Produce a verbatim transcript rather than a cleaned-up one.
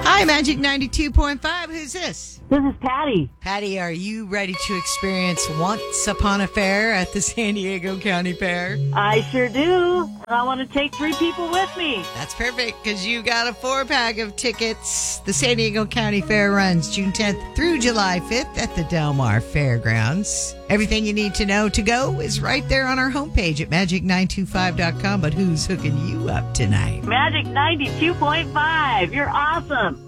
Hi, Magic ninety-two point five. Who's this? This is Patty. Patty, are you ready to experience Once Upon a Fair at the San Diego County Fair? I sure do. And I want to take three people with me. That's perfect, because you got a four-pack of tickets. The San Diego County Fair runs June tenth through July fifth at the Del Mar Fairgrounds. Everything you need to know to go is right there on our homepage at magic nine two five dot com. But who's hooking you up tonight? Magic ninety-two point five. You're awesome.